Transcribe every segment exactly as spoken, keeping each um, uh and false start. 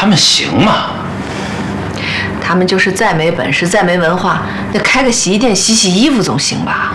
他们行吗？ 他们就是再没本事、再没文化，那开个洗衣店洗洗衣服总行吧？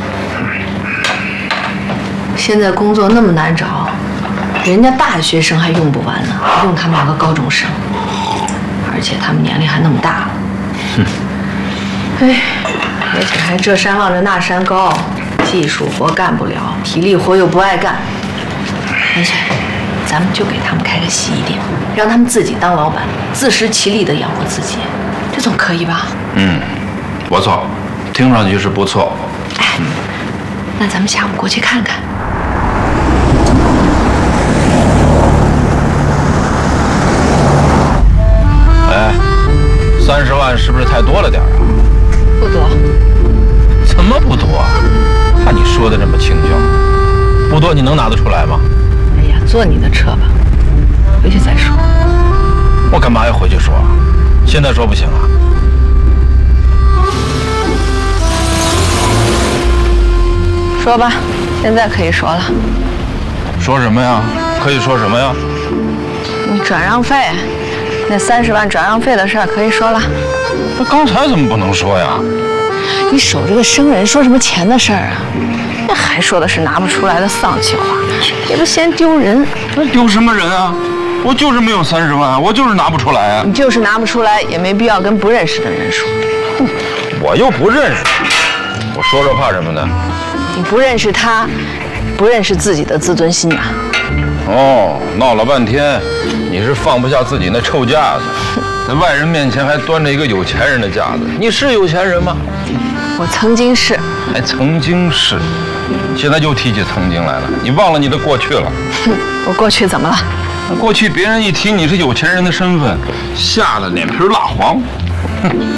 现在工作那么难找，人家大学生还用不完呢，用他们两个高中生，而且他们年龄还那么大了。哼，哎，而且还这山望着那山高，技术活干不了，体力活又不爱干。干脆，咱们就给他们开个洗衣店，让他们自己当老板，自食其力地养活自己，这总可以吧？ 嗯，不错，听上去是不错。 哎，那咱们下午过去看看。 哎，三十万是不是太多了点啊？ 不多。 怎么不多？看你说的这么轻巧，不多你能拿得出来吗？ 哎呀，坐你的车吧，回去再说。 我干嘛要回去说啊？现在说不行啊？ 说吧，现在可以说了。 说什么呀？可以说什么呀？ 你转让费，那三十万转让费的事儿可以说了。 那刚才怎么不能说呀？ 你守着个生人，说什么钱的事儿啊？那还说的是拿不出来的丧气话，这不嫌丢人？ 那丢什么人啊？我就是没有三十万，我就是拿不出来啊。 你就是拿不出来，也没必要跟不认识的人说。 哼，我又不认识，我说说怕什么呢？ 你不认识他，不认识自己的自尊心呐。 哦，闹了半天，你是放不下自己那臭架子，在外人面前还端着一个有钱人的架子。你是有钱人吗？ 我曾经是， 还曾经是，现在又提起曾经来了，你忘了你的过去了？ 哼，我过去怎么了？ 过去别人一提你是有钱人的身份，吓得脸皮蜡黄。哼。